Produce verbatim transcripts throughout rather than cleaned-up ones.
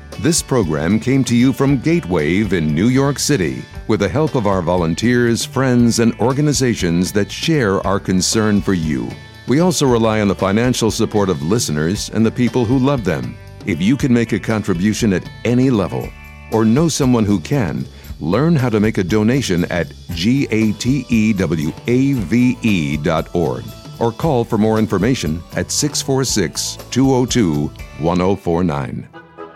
This program came to you from Gatewave in New York City with the help of our volunteers, friends, and organizations that share our concern for you. We also rely on the financial support of listeners and the people who love them. If you can make a contribution at any level or know someone who can, learn how to make a donation at gatewave dot org or call for more information at six four six, two zero two, one zero four nine.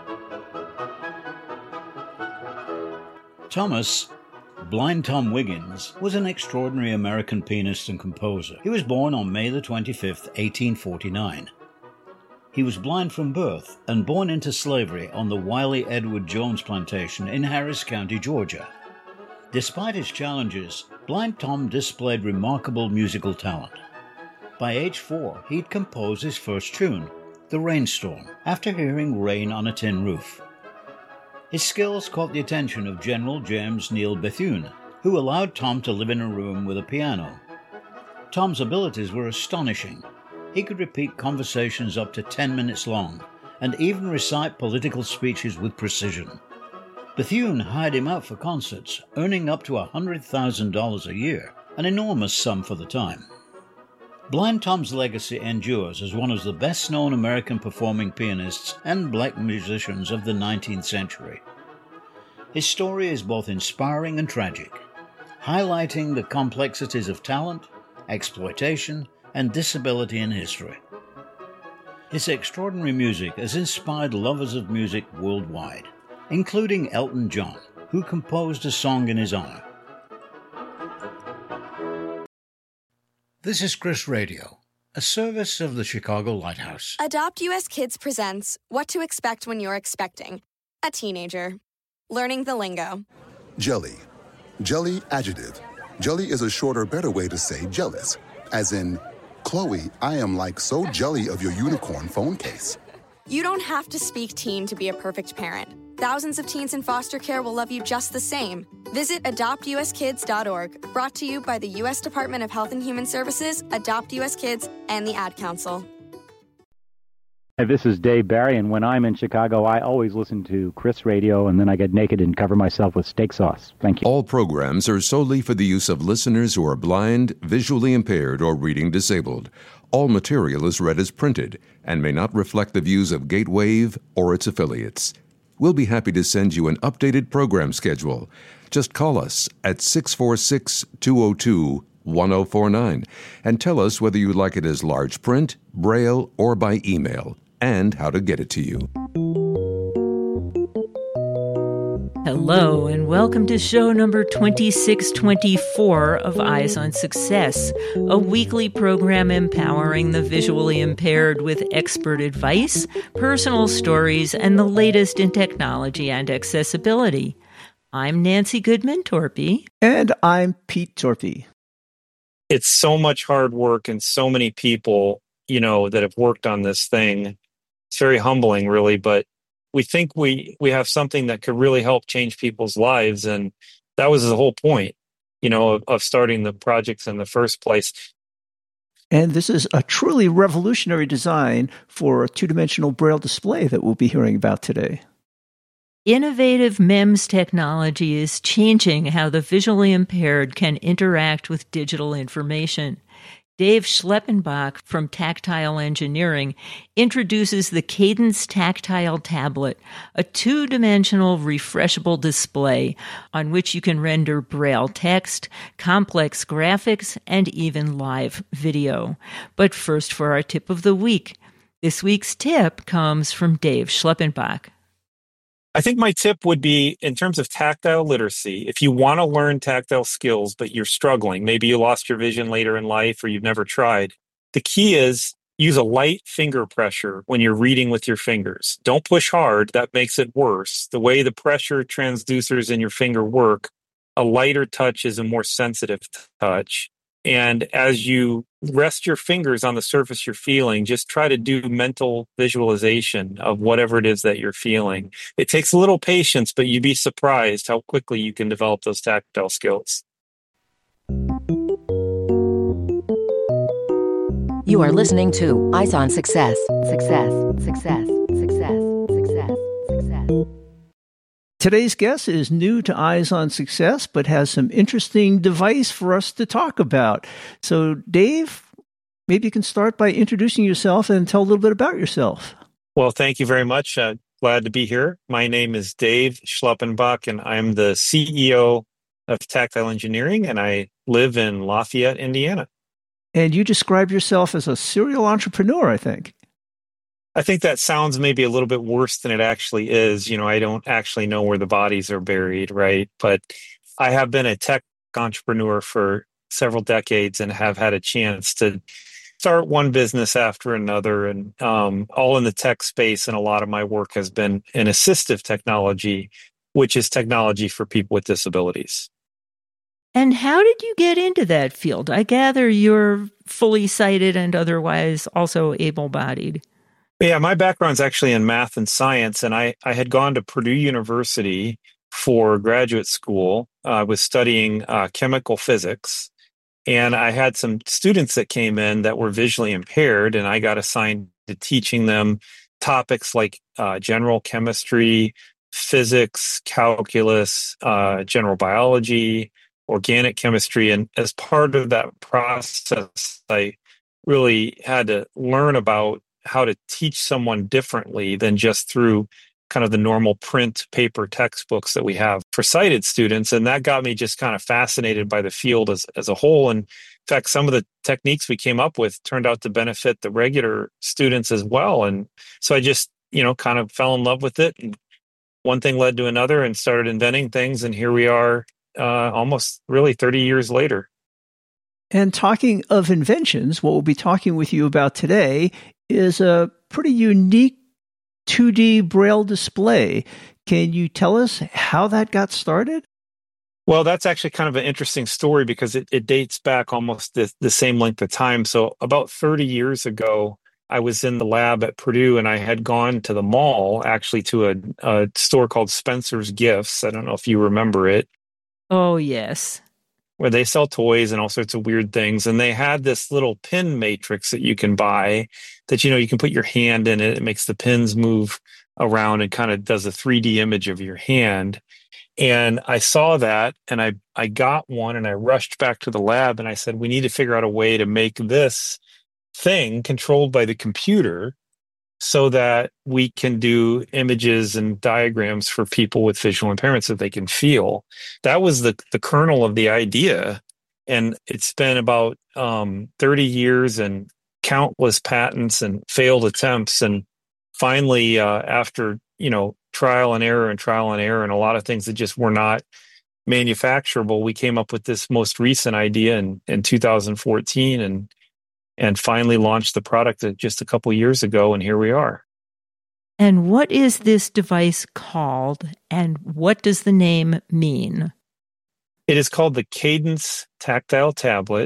Thomas, Blind Tom Wiggins, was an extraordinary American pianist and composer. He was born on May the twenty-fifth, eighteen forty-nine. He was blind from birth and born into slavery on the Wiley Edward Jones plantation in Harris County, Georgia. Despite his challenges, Blind Tom displayed remarkable musical talent. By age four, he'd composed his first tune, The Rainstorm, after hearing rain on a tin roof. His skills caught the attention of General James Neal Bethune, who allowed Tom to live in a room with a piano. Tom's abilities were astonishing. He could repeat conversations up to ten minutes long, and even recite political speeches with precision. Bethune hired him out for concerts, earning up to one hundred thousand dollars a year, an enormous sum for the time. Blind Tom's legacy endures as one of the best-known American performing pianists and black musicians of the nineteenth century. His story is both inspiring and tragic, highlighting the complexities of talent, exploitation, and disability in history. His extraordinary music has inspired lovers of music worldwide, including Elton John, who composed a song in his honor. This is Chris Radio, a service of the Chicago Lighthouse. Adopt U S Kids presents What to Expect When You're Expecting a Teenager. Learning the lingo. Jelly. Jelly adjective. Jelly is a shorter, better way to say jealous. As in, Chloe, I am like so jelly of your unicorn phone case. You don't have to speak teen to be a perfect parent. Thousands of teens in foster care will love you just the same. Visit adopt u s kids dot org, brought to you by the U S Department of Health and Human Services, Adopt U S Kids, and the Ad Council. Hi, this is Dave Barry, and when I'm in Chicago, I always listen to Chris Radio, and then I get naked and cover myself with steak sauce. Thank you. All programs are solely for the use of listeners who are blind, visually impaired, or reading disabled. All material is read as printed and may not reflect the views of Gatewave or its affiliates. We'll be happy to send you an updated program schedule. Just call us at six four six, two zero two, one zero four nine and tell us whether you like it as large print, braille, or by email, and how to get it to you. Hello, and welcome to show number twenty-six twenty-four of Eyes on Success, a weekly program empowering the visually impaired with expert advice, personal stories, and the latest in technology and accessibility. I'm Nancy Goodman Torpy. And I'm Pete Torpy. It's so much hard work and so many people, you know, that have worked on this thing. It's very humbling, really, but we think we, we have something that could really help change people's lives. And that was the whole point, you know, of, of starting the projects in the first place. And this is a truly revolutionary design for a two-dimensional Braille display that we'll be hearing about today. Innovative M E M S technology is changing how the visually impaired can interact with digital information. Dave Schleppenbach from Tactile Engineering introduces the Cadence Tactile Tablet, a two-dimensional refreshable display on which you can render Braille text, complex graphics, and even live video. But first for our tip of the week. This week's tip comes from Dave Schleppenbach. I think my tip would be in terms of tactile literacy. If you want to learn tactile skills, but you're struggling, maybe you lost your vision later in life or you've never tried, the key is use a light finger pressure when you're reading with your fingers. Don't push hard. That makes it worse. The way the pressure transducers in your finger work, a lighter touch is a more sensitive touch. And as you rest your fingers on the surface you're feeling, just try to do mental visualization of whatever it is that you're feeling. It takes a little patience, but you'd be surprised how quickly you can develop those tactile skills. You are listening to Eyes on Success. Success, success, success, success, success. Today's guest is new to Eyes on Success, but has some interesting device for us to talk about. So, Dave, maybe you can start by introducing yourself and tell a little bit about yourself. Well, thank you very much. Uh, glad to be here. My name is Dave Schleppenbach, and I'm the C E O of Tactile Engineering, and I live in Lafayette, Indiana. And you describe yourself as a serial entrepreneur, I think. I think that sounds maybe a little bit worse than it actually is. You know, I don't actually know where the bodies are buried, right? But I have been a tech entrepreneur for several decades and have had a chance to start one business after another, and um, all in the tech space. And a lot of my work has been in assistive technology, which is technology for people with disabilities. And how did you get into that field? I gather you're fully sighted and otherwise also able-bodied. Yeah, my background's actually in math and science, and I, I had gone to Purdue University for graduate school. Uh, I was studying uh, chemical physics, and I had some students that came in that were visually impaired, and I got assigned to teaching them topics like uh, general chemistry, physics, calculus, uh, general biology, organic chemistry. And as part of that process, I really had to learn about how to teach someone differently than just through kind of the normal print paper textbooks that we have for sighted students. And that got me just kind of fascinated by the field as, as a whole. And in fact, some of the techniques we came up with turned out to benefit the regular students as well. And so I just, you know, kind of fell in love with it. And one thing led to another and started inventing things. And here we are uh, almost really thirty years later. And talking of inventions, what we'll be talking with you about today is a pretty unique two D Braille display. Can you tell us how that got started? Well, that's actually kind of an interesting story because it, it dates back almost the, the same length of time. So about thirty years ago, I was in the lab at Purdue, and I had gone to the mall, actually to a, a store called Spencer's Gifts. I don't know if you remember it. Oh, yes. Where they sell toys and all sorts of weird things. And they had this little pin matrix that you can buy that, you know, you can put your hand in it. It makes the pins move around and kind of does a three D image of your hand. And I saw that, and I, I got one, and I rushed back to the lab, and I said, we need to figure out a way to make this thing controlled by the computer so that we can do images and diagrams for people with visual impairments that they can feel. That was the, the kernel of the idea. And it's been about um, thirty years and countless patents and failed attempts. And finally, uh, after, you know, trial and error and trial and error and a lot of things that just were not manufacturable, we came up with this most recent idea in, in two thousand fourteen and and finally launched the product just a couple years ago, and here we are. And what is this device called, and what does the name mean? It is called the Cadence Tactile Tablet,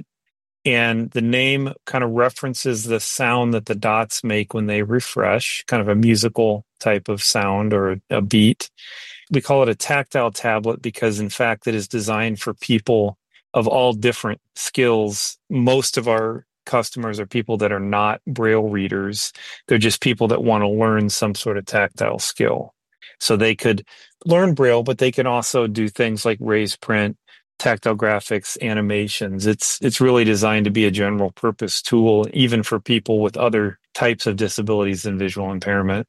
and the name kind of references the sound that the dots make when they refresh, kind of a musical type of sound or a beat. We call it a tactile tablet because, in fact, it is designed for people of all different skills. Most of our customers are people that are not Braille readers. They're just people that want to learn some sort of tactile skill. So they could learn Braille, but they can also do things like raise print, tactile graphics, animations. It's it's really designed to be a general purpose tool, even for people with other types of disabilities than visual impairment.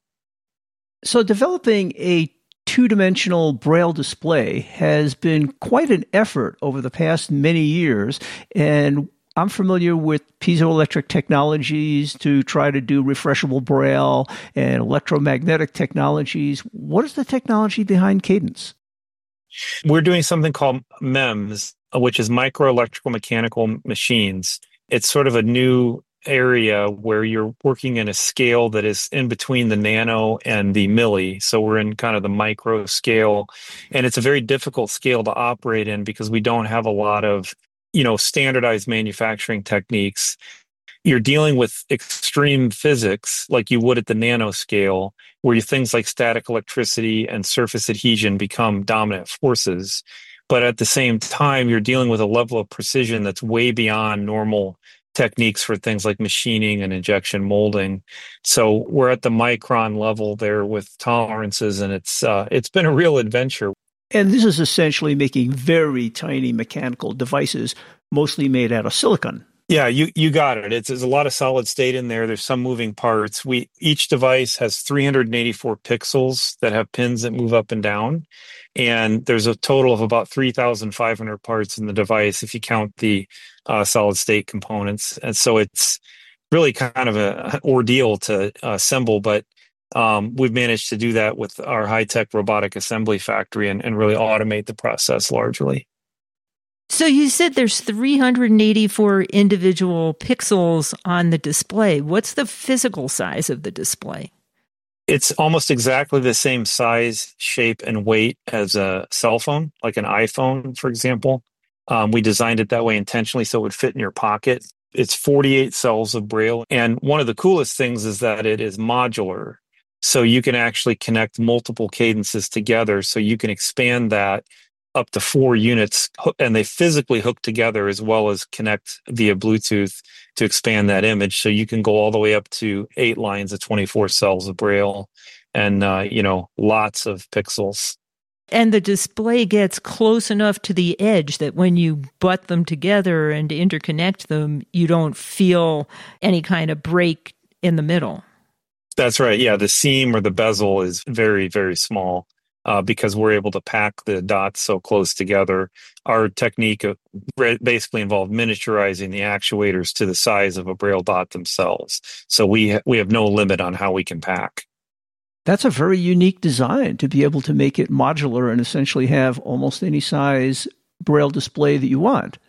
So developing a two-dimensional Braille display has been quite an effort over the past many years, and I'm familiar with piezoelectric technologies to try to do refreshable Braille and electromagnetic technologies. What is the technology behind Cadence? We're doing something called M E M S, which is micro electrical mechanical machines. It's sort of a new area where you're working in a scale that is in between the nano and the milli. So we're in kind of the micro scale, and it's a very difficult scale to operate in because we don't have a lot of, you know, standardized manufacturing techniques. You're dealing with extreme physics like you would at the nanoscale, where things like static electricity and surface adhesion become dominant forces. But at the same time, you're dealing with a level of precision that's way beyond normal techniques for things like machining and injection molding. So we're at the micron level there with tolerances, and it's uh, it's been a real adventure. And this is essentially making very tiny mechanical devices, mostly made out of silicon. Yeah, you, you got it. It's, there's a lot of solid state in there. There's some moving parts. We each device has three hundred eighty-four pixels that have pins that move up and down. And there's a total of about three thousand five hundred parts in the device if you count the uh, solid state components. And so it's really kind of a, an ordeal to uh, assemble, but um, we've managed to do that with our high-tech robotic assembly factory and, and really automate the process largely. So you said there's three hundred eighty-four individual pixels on the display. What's the physical size of the display? It's almost exactly the same size, shape, and weight as a cell phone, like an iPhone, for example. Um, we designed it that way intentionally so it would fit in your pocket. It's forty-eight cells of Braille. And one of the coolest things is that it is modular. So you can actually connect multiple cadences together. So you can expand that up to four units, and they physically hook together as well as connect via Bluetooth to expand that image. So you can go all the way up to eight lines of twenty-four cells of Braille and, uh, you know, lots of pixels. And the display gets close enough to the edge that when you butt them together and interconnect them, you don't feel any kind of break in the middle. That's right. Yeah, the seam or the bezel is very, very small. Uh, because we're able to pack the dots so close together. Our technique of basically involved miniaturizing the actuators to the size of a Braille dot themselves. So we ha- we have no limit on how we can pack. That's a very unique design to be able to make it modular and essentially have almost any size Braille display that you want.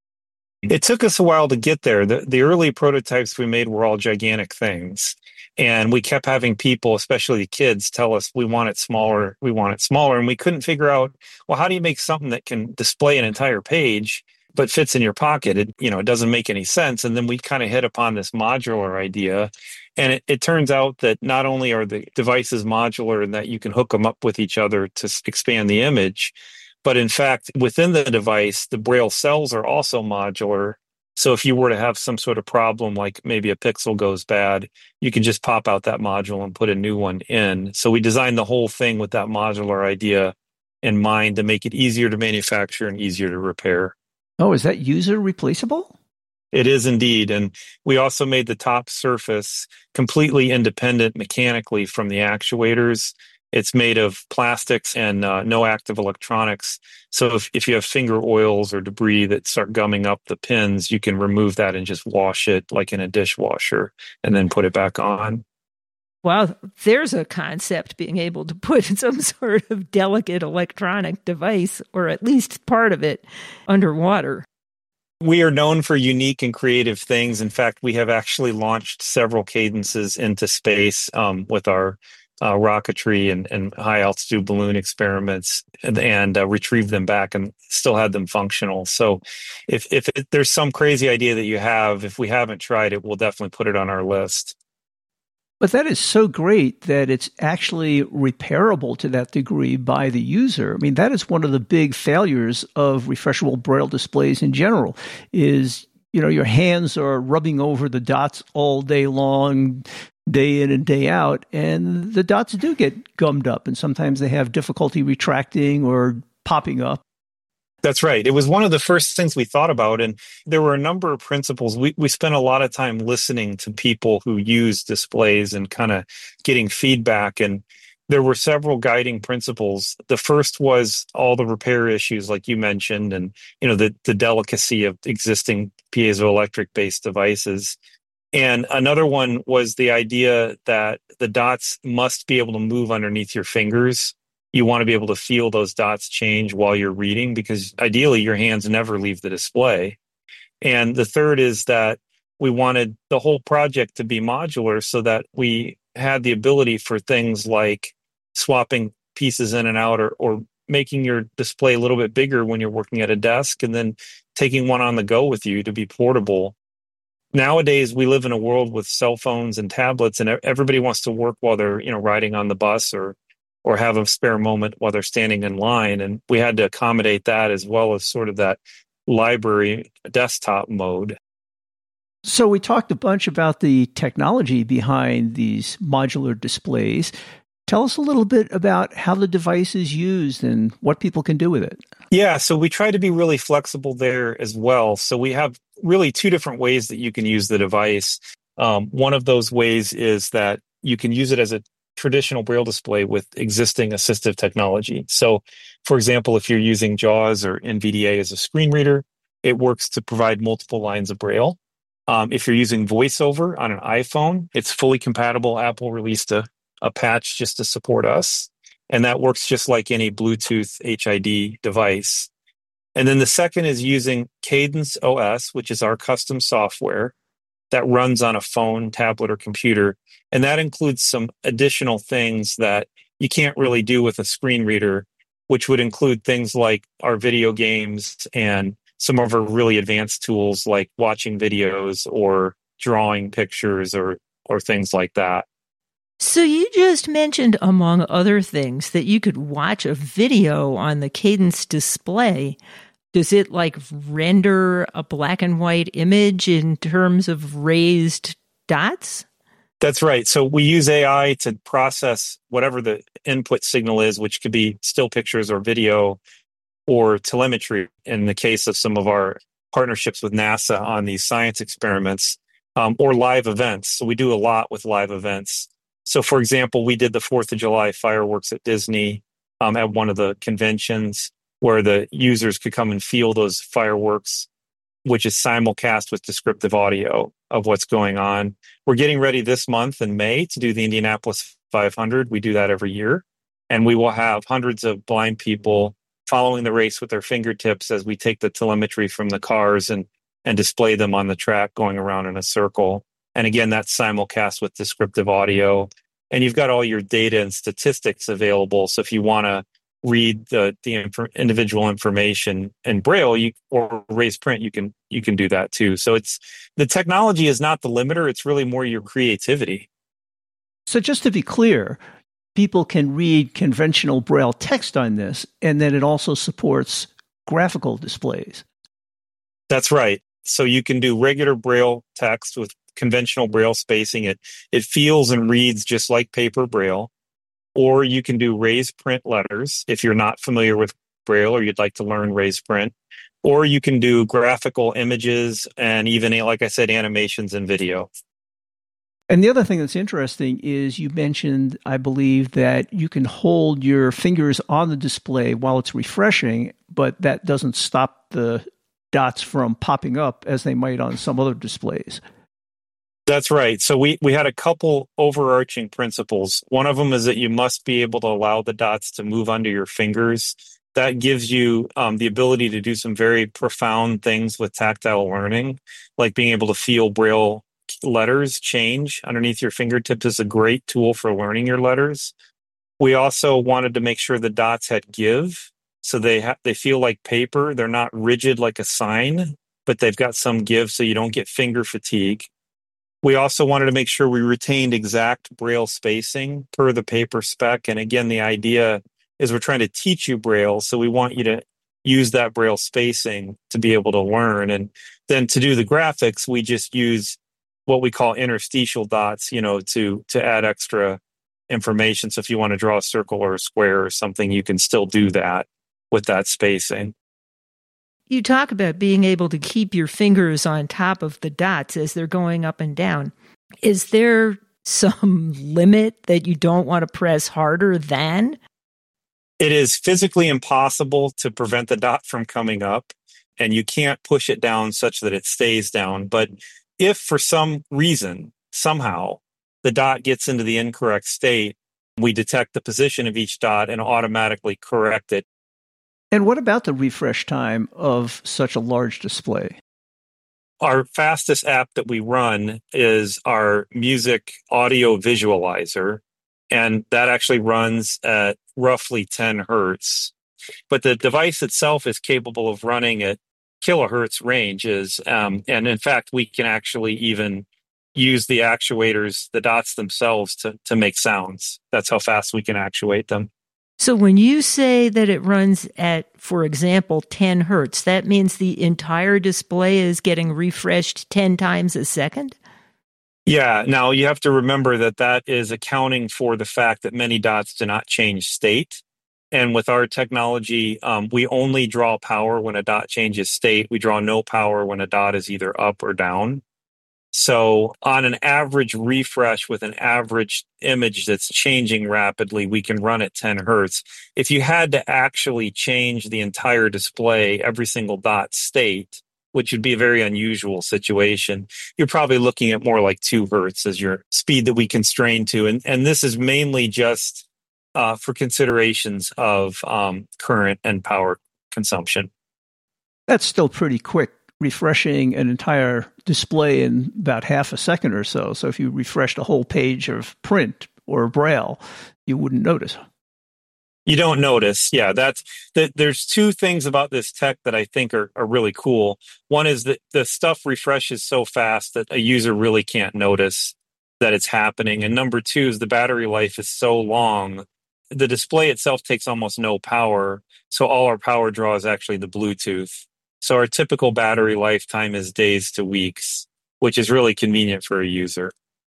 It took us a while to get there. The, the early prototypes we made were all gigantic things. And we kept having people, especially kids, tell us, we want it smaller, we want it smaller. And we couldn't figure out, well, how do you make something that can display an entire page but fits in your pocket? It, you know, it doesn't make any sense. And then we kind of hit upon this modular idea. And it, it turns out that not only are the devices modular and that you can hook them up with each other to expand the image, but in fact, within the device, the Braille cells are also modular. So if you were to have some sort of problem, like maybe a pixel goes bad, you can just pop out that module and put a new one in. So we designed the whole thing with that modular idea in mind to make it easier to manufacture and easier to repair. Oh, is that user replaceable? It is indeed. And we also made the top surface completely independent mechanically from the actuators. It's made of plastics and uh, no active electronics. So if, if you have finger oils or debris that start gumming up the pins, you can remove that and just wash it like in a dishwasher and then put it back on. Wow, there's a concept, being able to put some sort of delicate electronic device, or at least part of it, underwater. We are known for unique and creative things. In fact, we have actually launched several cadences into space um, with our Uh, rocketry and, and high altitude balloon experiments and, and uh, retrieve them back and still had them functional. So if, if it, there's some crazy idea that you have, if we haven't tried it, we'll definitely put it on our list. But that is so great that it's actually repairable to that degree by the user. I mean, that is one of the big failures of refreshable Braille displays in general is, you know, your hands are rubbing over the dots all day long, day in and day out, and the dots do get gummed up, and sometimes they have difficulty retracting or popping up. That's right. It was one of the first things we thought about, and there were a number of principles. We we spent a lot of time listening to people who use displays and kind of getting feedback, and there were several guiding principles. The first was all the repair issues, like you mentioned, and you know the the delicacy of existing piezoelectric-based devices. And another one was the idea that the dots must be able to move underneath your fingers. You want to be able to feel those dots change while you're reading, because ideally your hands never leave the display. And the third is that we wanted the whole project to be modular so that we had the ability for things like swapping pieces in and out, or, or making your display a little bit bigger when you're working at a desk and then taking one on the go with you to be portable. Nowadays, we live in a world with cell phones and tablets, and everybody wants to work while they're, you know, riding on the bus or or have a spare moment while they're standing in line. And we had to accommodate that as well as sort of that library desktop mode. So we talked a bunch about the technology behind these modular displays. Tell us a little bit about how the device is used and what people can do with it. Yeah, so we try to be really flexible there as well. So we have really two different ways that you can use the device. Um, one of those ways is that you can use it as a traditional Braille display with existing assistive technology. So, for example, if you're using JAWS or N V D A as a screen reader, it works to provide multiple lines of Braille. Um, if you're using VoiceOver on an iPhone, it's fully compatible. Apple released a, a patch just to support us, and that works just like any Bluetooth H I D device. And then the second is using Cadence O S, which is our custom software that runs on a phone, tablet, or computer. And that includes some additional things that you can't really do with a screen reader, which would include things like our video games and some of our really advanced tools like watching videos or drawing pictures or or things like that. So you just mentioned, among other things, that you could watch a video on the Cadence display. Does it like render a black and white image in terms of raised dots? That's right. So we use A I to process whatever the input signal is, which could be still pictures or video or telemetry in the case of some of our partnerships with NASA on these science experiments, um, or live events. So we do a lot with live events. So, for example, we did the fourth of July fireworks at Disney um, at one of the conventions where the users could come and feel those fireworks, which is simulcast with descriptive audio of what's going on. We're getting ready this month in May to do the Indianapolis five hundred. We do that every year. And we will have hundreds of blind people following the race with their fingertips as we take the telemetry from the cars and, and display them on the track going around in a circle. And again, that's simulcast with descriptive audio. And you've got all your data and statistics available. So if you want to read the, the inf- individual information in Braille you, or raised print, you can you can do that too. So it's the technology is not the limiter. It's really more your creativity. So just to be clear, people can read conventional Braille text on this, and then it also supports graphical displays. That's right. So you can do regular Braille text with conventional Braille spacing. It it feels and reads just like paper Braille. Or you can do raised print letters if you're not familiar with Braille or you'd like to learn raised print. Or you can do graphical images and even, like I said, animations and video. And the other thing that's interesting is you mentioned, I believe, that you can hold your fingers on the display while it's refreshing, but that doesn't stop the dots from popping up as they might on some other displays. That's right. So we, we had a couple overarching principles. One of them is that you must be able to allow the dots to move under your fingers. That gives you um, the ability to do some very profound things with tactile learning, like being able to feel Braille letters change underneath your fingertips is a great tool for learning your letters. We also wanted to make sure the dots had give, so they ha- they feel like paper. They're not rigid like a sign, but they've got some give so you don't get finger fatigue. We also wanted to make sure we retained exact Braille spacing per the paper spec. And again, the idea is we're trying to teach you Braille, so we want you to use that Braille spacing to be able to learn. And then to do the graphics, we just use what we call interstitial dots, you know, to to add extra information. So if you want to draw a circle or a square or something, you can still do that with that spacing. You talk about being able to keep your fingers on top of the dots as they're going up and down. Is there some limit that you don't want to press harder than? It is physically impossible to prevent the dot from coming up, and you can't push it down such that it stays down. But if for some reason, somehow, the dot gets into the incorrect state, we detect the position of each dot and automatically correct it. And what about the refresh time of such a large display? Our fastest app that we run is our music audio visualizer, and that actually runs at roughly ten hertz. But the device itself is capable of running at kilohertz ranges. Um, and in fact, we can actually even use the actuators, the dots themselves, to, to make sounds. That's how fast we can actuate them. So when you say that it runs at, for example, ten hertz, that means the entire display is getting refreshed ten times a second? Yeah. Now, you have to remember that that is accounting for the fact that many dots do not change state. And with our technology, um, we only draw power when a dot changes state. We draw no power when a dot is either up or down. So on an average refresh with an average image that's changing rapidly, we can run at ten hertz. If you had to actually change the entire display, every single dot state, which would be a very unusual situation, you're probably looking at more like two hertz as your speed that we constrain to. And, and this is mainly just uh, for considerations of um, current and power consumption. That's still pretty quick, refreshing an entire display in about half a second or so. So if you refreshed a whole page of print or Braille, you wouldn't notice. You don't notice. Yeah, that's that. There's two things about this tech that I think are, are really cool. One is that the stuff refreshes so fast that a user really can't notice that it's happening. And number two is the battery life is so long. The display itself takes almost no power. So all our power draw is actually the Bluetooth. So our typical battery lifetime is days to weeks, which is really convenient for a user.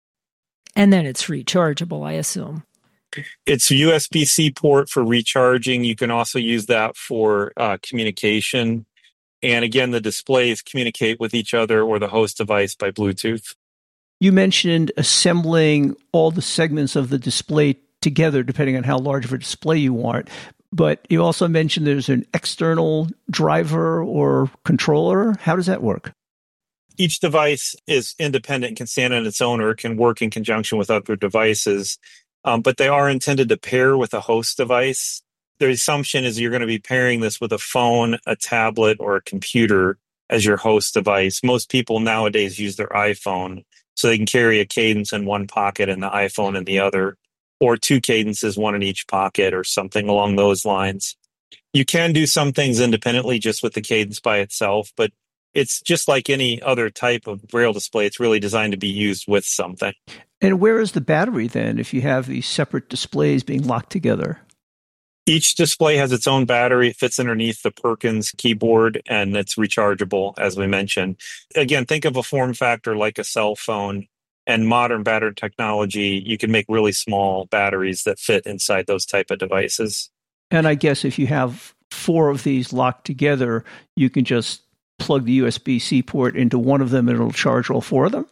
And then it's rechargeable, I assume. It's a U S B C port for recharging. You can also use that for uh, communication. And again, the displays communicate with each other or the host device by Bluetooth. You mentioned assembling all the segments of the display together, depending on how large of a display you want. But you also mentioned there's an external driver or controller. How does that work? Each device is independent and can stand on its own, or it can work in conjunction with other devices. Um, but they are intended to pair with a host device. The assumption is you're going to be pairing this with a phone, a tablet, or a computer as your host device. Most people nowadays use their iPhone, so they can carry a cadence in one pocket and the iPhone in the other, or two cadences, one in each pocket, or something along those lines. You can do some things independently just with the cadence by itself, but it's just like any other type of Braille display. It's really designed to be used with something. And where is the battery then if you have these separate displays being locked together? Each display has its own battery. It fits underneath the Perkins keyboard, and it's rechargeable, as we mentioned. Again, think of a form factor like a cell phone. And modern battery technology, you can make really small batteries that fit inside those type of devices. And I guess if you have four of these locked together, you can just plug the U S B C port into one of them and it'll charge all four of them?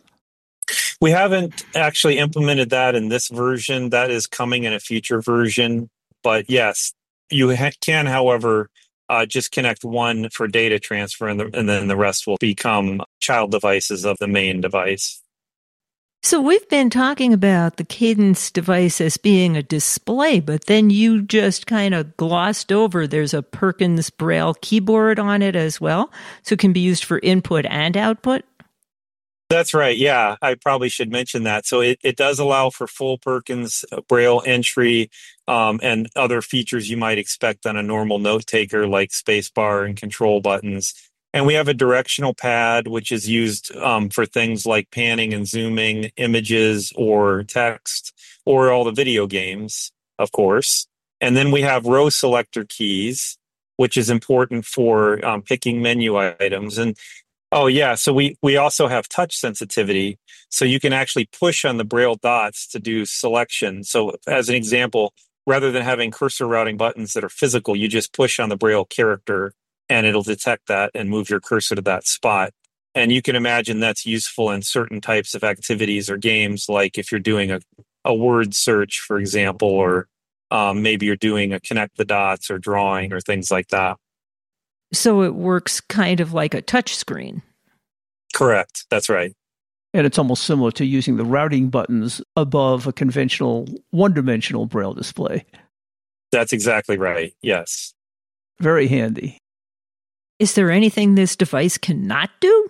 We haven't actually implemented that in this version. That is coming in a future version. But yes, you ha- can, however, uh, just connect one for data transfer, and, the, and then the rest will become child devices of the main device. So we've been talking about the Cadence device as being a display, but then you just kind of glossed over there's a Perkins Braille keyboard on it as well, so it can be used for input and output? That's right, yeah. I probably should mention that. So it, it does allow for full Perkins Braille entry um, and other features you might expect on a normal note taker like spacebar and control buttons. And we have a directional pad, which is used um, for things like panning and zooming images or text, or all the video games, of course. And then we have row selector keys, which is important for um, picking menu items. And oh, yeah, so we, we also have touch sensitivity. So you can actually push on the Braille dots to do selection. So as an example, rather than having cursor routing buttons that are physical, you just push on the Braille character and it'll detect that and move your cursor to that spot. And you can imagine that's useful in certain types of activities or games, like if you're doing a, a word search, for example, or um, maybe you're doing a connect the dots or drawing or things like that. So it works kind of like a touch screen. Correct. That's right. And it's almost similar to using the routing buttons above a conventional one-dimensional Braille display. That's exactly right. Yes. Very handy. Is there anything this device cannot do?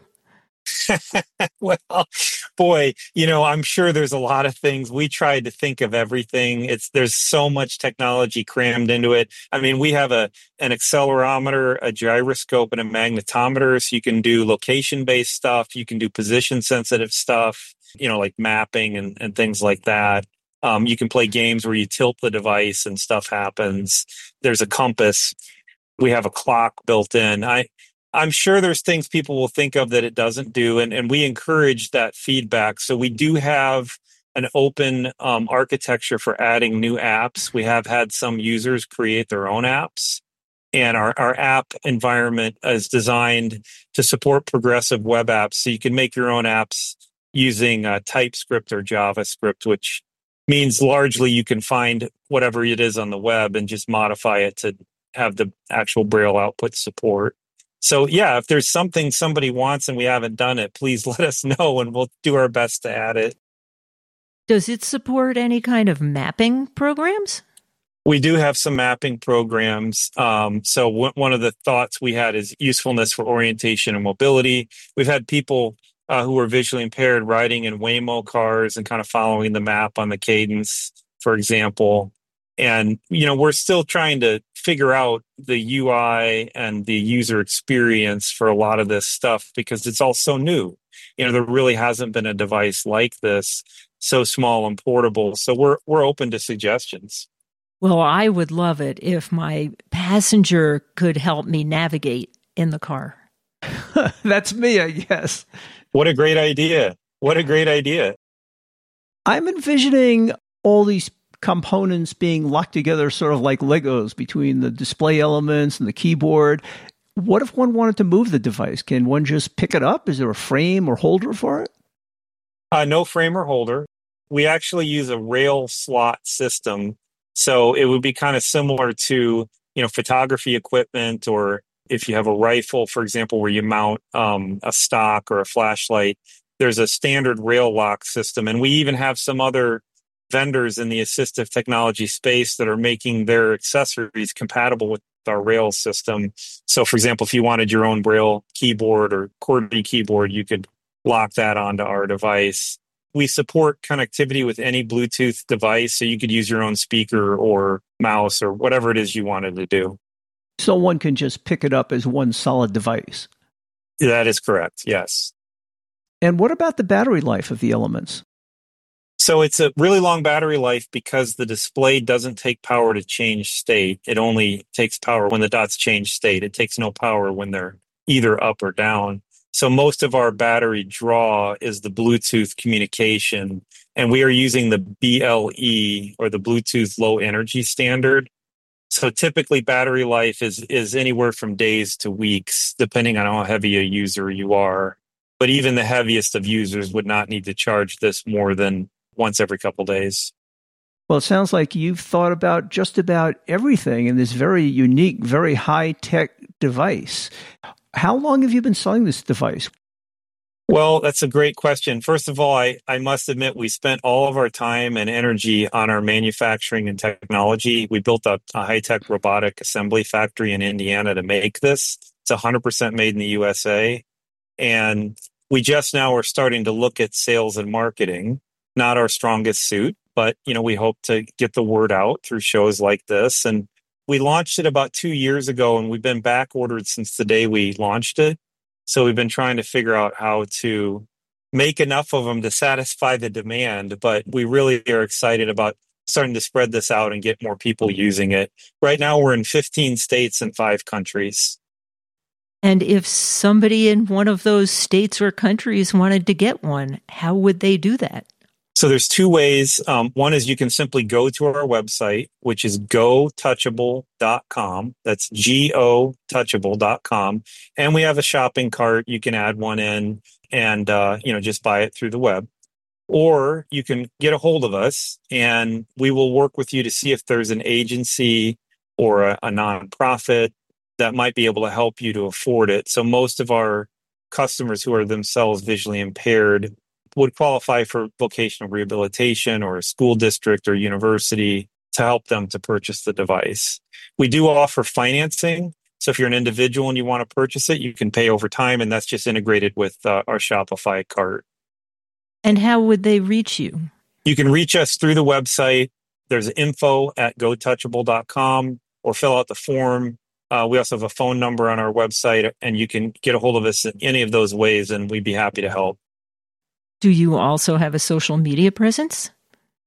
Well, boy, you know, I'm sure there's a lot of things. We tried to think of everything. It's there's so much technology crammed into it. I mean, we have a an accelerometer, a gyroscope, and a magnetometer, so you can do location-based stuff. You can do position-sensitive stuff, you know, like mapping and, and things like that. Um, you can play games where you tilt the device and stuff happens. There's a compass. We have a clock built in. I, I'm sure there's things people will think of that it doesn't do, and, and we encourage that feedback. So we do have an open um, architecture for adding new apps. We have had some users create their own apps, and our, our app environment is designed to support progressive web apps. So you can make your own apps using uh, TypeScript or JavaScript, which means largely you can find whatever it is on the web and just modify it to have the actual Braille output support. So yeah, if there's something somebody wants and we haven't done it, please let us know and we'll do our best to add it. Does it support any kind of mapping programs? We do have some mapping programs. Um, so w- one of the thoughts we had is usefulness for orientation and mobility. We've had people uh, who are visually impaired riding in Waymo cars and kind of following the map on the cadence, for example. And, you know, we're still trying to figure out the U I and the user experience for a lot of this stuff because it's all so new. You know, there really hasn't been a device like this, so small and portable. So we're we're open to suggestions. Well, I would love it if my passenger could help me navigate in the car. That's me, I guess. What a great idea. What a great idea. I'm envisioning all these components being locked together sort of like Legos between the display elements and the keyboard. What if one wanted to move the device? Can one just pick it up? Is there a frame or holder for it? Uh, no frame or holder. We actually use a rail slot system. So it would be kind of similar to, you know, photography equipment, or if you have a rifle, for example, where you mount um, a stock or a flashlight, there's a standard rail lock system. And we even have some other vendors in the assistive technology space that are making their accessories compatible with our rail system. So, for example, if you wanted your own Braille keyboard or QWERTY keyboard, you could lock that onto our device. We support connectivity with any Bluetooth device, so you could use your own speaker or mouse or whatever it is you wanted to do. So one can just pick it up as one solid device. That is correct, yes. And what about the battery life of the Elements? So it's a really long battery life because the display doesn't take power to change state. It only takes power when the dots change state. It takes no power when they're either up or down. So most of our battery draw is the Bluetooth communication, and we are using the B L E, or the Bluetooth Low Energy Standard. So typically battery life is is anywhere from days to weeks, depending on how heavy a user you are. But even the heaviest of users would not need to charge this more than once every couple days. Well, it sounds like you've thought about just about everything in this very unique, very high-tech device. How long have you been selling this device? Well, that's a great question. First of all, I, I must admit we spent all of our time and energy on our manufacturing and technology. We built a, a high-tech robotic assembly factory in Indiana to make this. It's one hundred percent made in the U S A. And we just now are starting to look at sales and marketing. Not our strongest suit, but you know, we hope to get the word out through shows like this. And we launched it about two years ago, and we've been back ordered since the day we launched it. So we've been trying to figure out how to make enough of them to satisfy the demand. But we really are excited about starting to spread this out and get more people using it. Right now, we're in fifteen states and five countries. And if somebody in one of those states or countries wanted to get one, how would they do that? So there's two ways. Um, one is you can simply go to our website, which is go touchable dot com. That's G O touchable dot com. And we have a shopping cart. You can add one in and, uh, you know, just buy it through the web. Or you can get a hold of us and we will work with you to see if there's an agency or a, a nonprofit that might be able to help you to afford it. So most of our customers who are themselves visually impaired would qualify for vocational rehabilitation or a school district or university to help them to purchase the device. We do offer financing. So if you're an individual and you want to purchase it, you can pay over time, and that's just integrated with uh, our Shopify cart. And how would they reach you? You can reach us through the website. There's info at go touchable dot com, or fill out the form. Uh, we also have a phone number on our website, and you can get a hold of us in any of those ways, and we'd be happy to help. Do you also have a social media presence?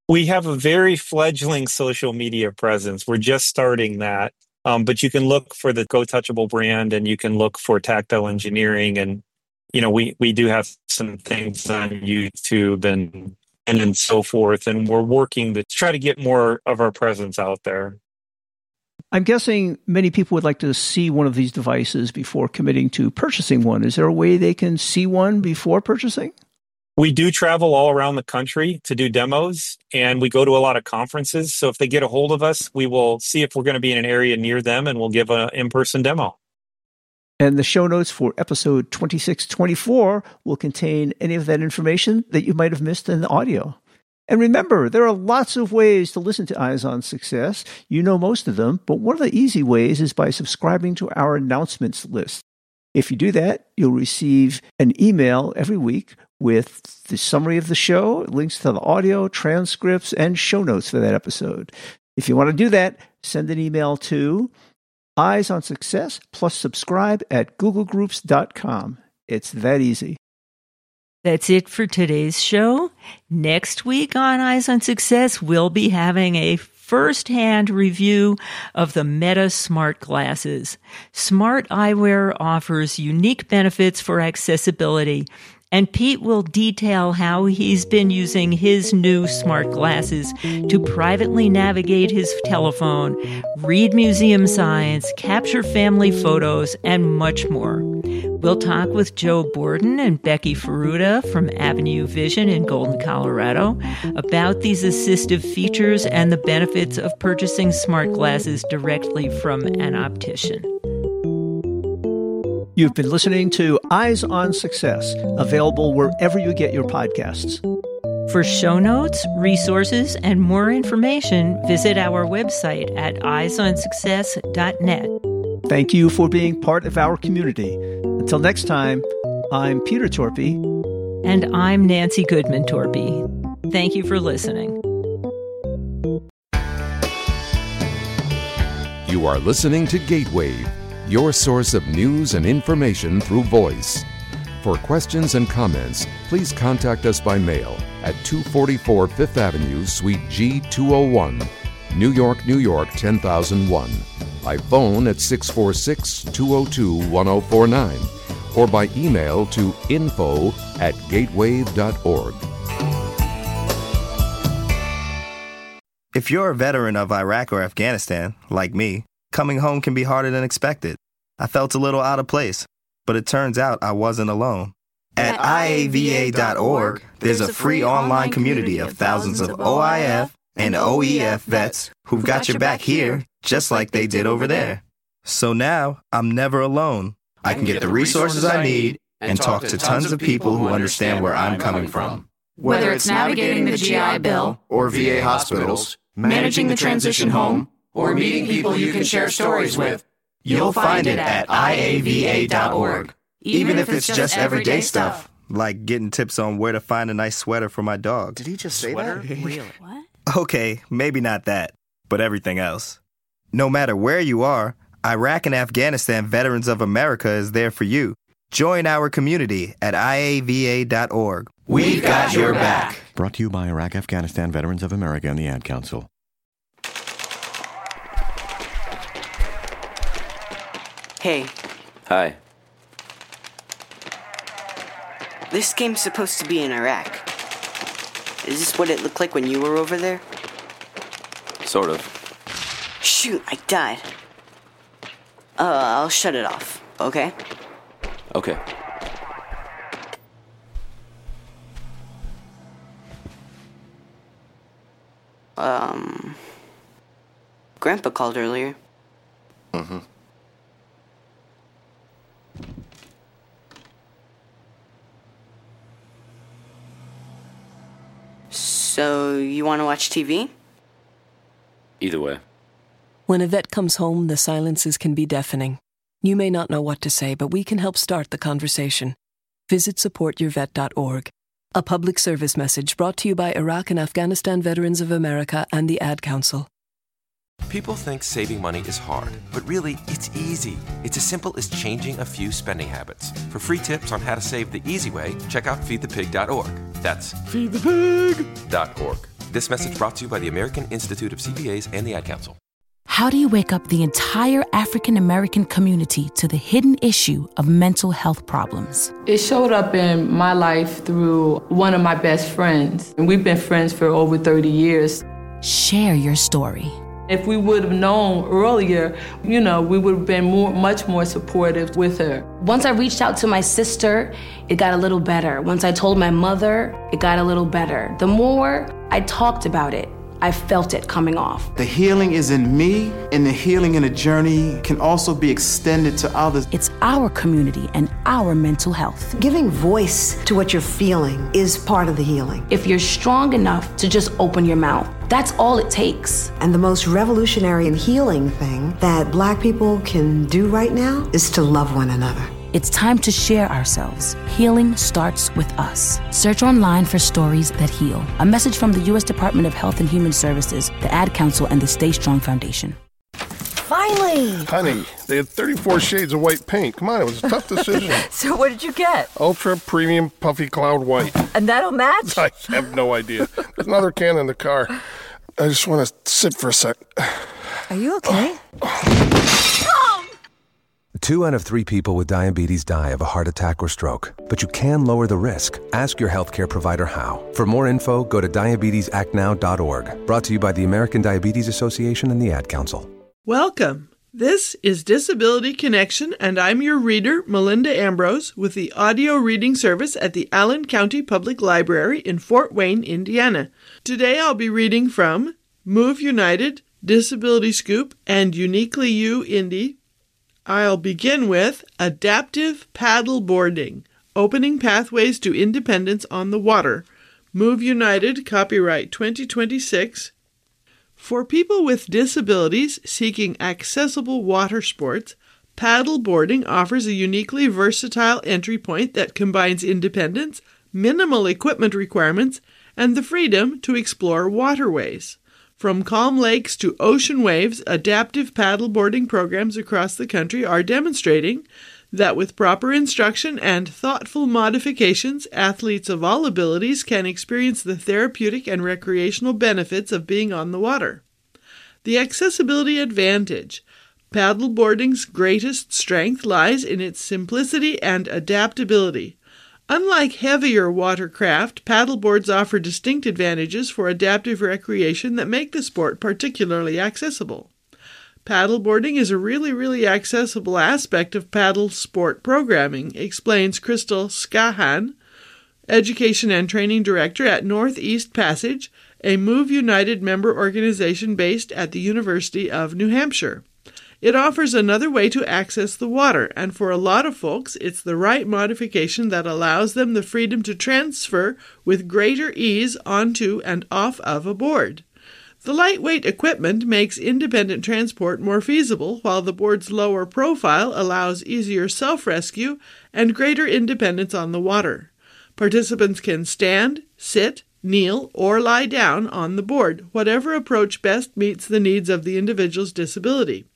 We have a very fledgling social media presence. We're just starting that. Um, but you can look for the Go Touchable brand, and you can look for Tactile Engineering. And, you know, we, we do have some things on YouTube and, and, and so forth. And we're working to try to get more of our presence out there. I'm guessing many people would like to see one of these devices before committing to purchasing one. Is there a way they can see one before purchasing? We do travel all around the country to do demos, and we go to a lot of conferences. So if they get a hold of us, we will see if we're going to be in an area near them, and we'll give an in-person demo. And the show notes for episode twenty-six twenty-four will contain any of that information that you might have missed in the audio. And remember, there are lots of ways to listen to Eyes on Success. You know most of them, but one of the easy ways is by subscribing to our announcements list. If you do that, you'll receive an email every week with the summary of the show, links to the audio, transcripts, and show notes for that episode. If you want to do that, send an email to Eyes on Success plus subscribe at google groups dot com. It's that easy. That's it for today's show. Next week on Eyes on Success, we'll be having a first-hand review of the Meta Smart Glasses. Smart eyewear offers unique benefits for accessibility, and Pete will detail how he's been using his new smart glasses to privately navigate his telephone, read museum signs, capture family photos, and much more. We'll talk with Joe Borden and Becky Ferruta from Avenue Vision in Golden, Colorado, about these assistive features and the benefits of purchasing smart glasses directly from an optician. You've been listening to Eyes on Success, available wherever you get your podcasts. For show notes, resources, and more information, visit our website at eyes on success dot net. Thank you for being part of our community. Until next time, I'm Peter Torpy. And I'm Nancy Goodman Torpy. Thank you for listening. You are listening to Gatewave, your source of news and information through voice. For questions and comments, please contact us by mail at two forty-four Fifth Avenue, Suite G two oh one, New York, New York ten thousand one, by phone at six four six, two oh two, one oh four nine, or by email to info at gatewave dot org. If you're a veteran of Iraq or Afghanistan, like me, coming home can be harder than expected. I felt a little out of place, but it turns out I wasn't alone. At I A V A dot org, there's a free online community of thousands of O I F and O E F vets who've got your back here, just like they did over there. So now, I'm never alone. I can get the resources I need and talk to tons of people who understand where I'm coming from. Whether it's navigating the G I Bill, or V A hospitals, managing the transition home, or meeting people you can share stories with, you'll find it at I A V A dot org. Even if it's just everyday stuff, like getting tips on where to find a nice sweater for my dog. Did he just say Sweater? that? Really? What? Okay, maybe not that, but everything else. No matter where you are, Iraq and Afghanistan Veterans of America is there for you. Join our community at I A V A dot org. We've got your back. Brought to you by Iraq Afghanistan Veterans of America and the Ad Council. Hey. Hi. This game's supposed to be in Iraq. Is this what it looked like when you were over there? Sort of. Shoot, I died. Uh, I'll shut it off, okay? Okay. Um... Grandpa called earlier. Mm-hmm. So, you want to watch T V? Either way. When a vet comes home, the silences can be deafening. You may not know what to say, but we can help start the conversation. Visit support your vet dot org. A public service message brought to you by Iraq and Afghanistan Veterans of America and the Ad Council. People think saving money is hard, but really, it's easy. It's as simple as changing a few spending habits. For free tips on how to save the easy way, check out feed the pig dot org. That's feed the pig dot org. This message brought to you by the American Institute of C P As and the Ad Council. How do you wake up the entire African American community to the hidden issue of mental health problems? It showed up in my life through one of my best friends. And we've been friends for over thirty years. Share your story. If we would have known earlier, you know, we would have been more, much more supportive with her. Once I reached out to my sister, it got a little better. Once I told my mother, it got a little better. The more I talked about it, I felt it coming off. The healing is in me, and the healing in a journey can also be extended to others. It's our community and our mental health. Giving voice to what you're feeling is part of the healing. If you're strong enough to just open your mouth, that's all it takes. And the most revolutionary and healing thing that Black people can do right now is to love one another. It's time to share ourselves. Healing starts with us. Search online for stories that heal. A message from the U S Department of Health and Human Services, the Ad Council, and the Stay Strong Foundation. Finally! Honey, they had thirty-four shades of white paint. Come on, it was a tough decision. So what did you get? Ultra Premium Puffy Cloud White. And that'll match? I have no idea. There's another can in the car. I just want to sit for a sec. Are you okay? Two out of three people with diabetes die of a heart attack or stroke, but you can lower the risk. Ask your healthcare provider how. For more info, go to diabetes act now dot org. Brought to you by the American Diabetes Association and the Ad Council. Welcome. This is Disability Connection, and I'm your reader, Melinda Ambrose, with the audio reading service at the Allen County Public Library in Fort Wayne, Indiana. Today I'll be reading from Move United, Disability Scoop, and Uniquely You Indie. I'll begin with Adaptive Paddle Boarding, Opening Pathways to Independence on the Water. Move United, copyright twenty twenty-six. For people with disabilities seeking accessible water sports, paddle boarding offers a uniquely versatile entry point that combines independence, minimal equipment requirements, and the freedom to explore waterways. From calm lakes to ocean waves, adaptive paddleboarding programs across the country are demonstrating that with proper instruction and thoughtful modifications, athletes of all abilities can experience the therapeutic and recreational benefits of being on the water. The accessibility advantage. Paddleboarding's greatest strength lies in its simplicity and adaptability. Unlike heavier watercraft, paddleboards offer distinct advantages for adaptive recreation that make the sport particularly accessible. Paddleboarding is a really, really accessible aspect of paddle sport programming, explains Crystal Skahan, Education and Training Director at Northeast Passage, a Move United member organization based at the University of New Hampshire. It offers another way to access the water, and for a lot of folks, it's the right modification that allows them the freedom to transfer with greater ease onto and off of a board. The lightweight equipment makes independent transport more feasible, while the board's lower profile allows easier self-rescue and greater independence on the water. Participants can stand, sit, kneel, or lie down on the board, whatever approach best meets the needs of the individual's disability.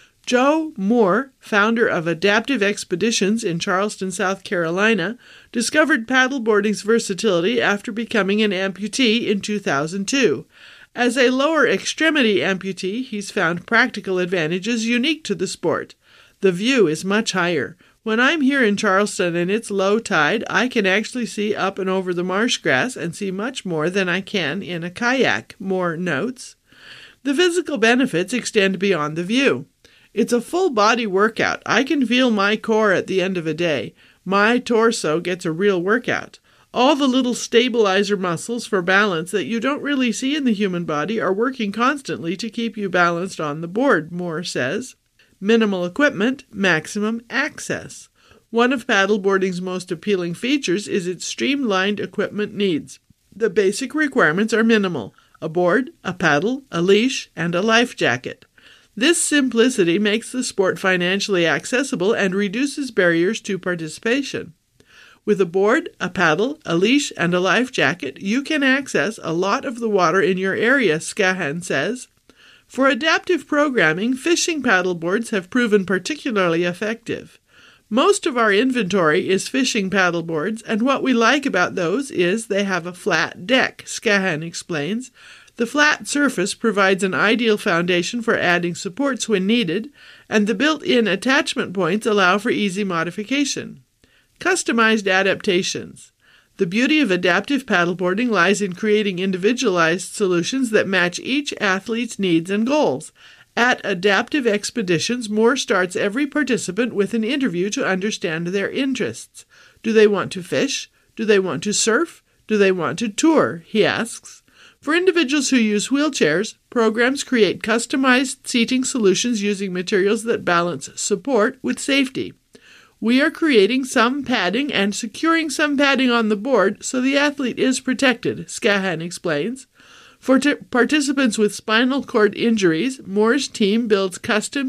Joe Moore, founder of Adaptive Expeditions in Charleston, South Carolina, discovered paddleboarding's versatility after becoming an amputee in two thousand two. As a lower extremity amputee, he's found practical advantages unique to the sport. The view is much higher. When I'm here in Charleston and it's low tide, I can actually see up and over the marsh grass and see much more than I can in a kayak, Moore notes. The physical benefits extend beyond the view. It's a full-body workout. I can feel my core at the end of a day. My torso gets a real workout. All the little stabilizer muscles for balance that you don't really see in the human body are working constantly to keep you balanced on the board, Moore says. Minimal equipment, maximum access. One of paddleboarding's most appealing features is its streamlined equipment needs. The basic requirements are minimal: a board, a paddle, a leash, and a life jacket. This simplicity makes the sport financially accessible and reduces barriers to participation. With a board, a paddle, a leash, and a life jacket, you can access a lot of the water in your area, Skahan says. For adaptive programming, fishing paddleboards have proven particularly effective. Most of our inventory is fishing paddleboards, and what we like about those is they have a flat deck, Skahan explains. The flat surface provides an ideal foundation for adding supports when needed, and the built-in attachment points allow for easy modification. Customized adaptations. The beauty of adaptive paddleboarding lies in creating individualized solutions that match each athlete's needs and goals. At Adaptive Expeditions, Moore starts every participant with an interview to understand their interests. Do they want to fish? Do they want to surf? Do they want to tour? He asks. For individuals who use wheelchairs, programs create customized seating solutions using materials that balance support with safety. We are creating some padding and securing some padding on the board so the athlete is protected, Skahan explains. For t- participants with spinal cord injuries, Moore's team builds custom